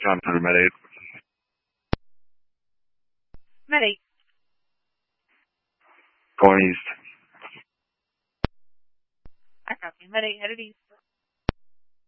John through Med 8. Med 8. Going east. I copy. Med 8 headed east.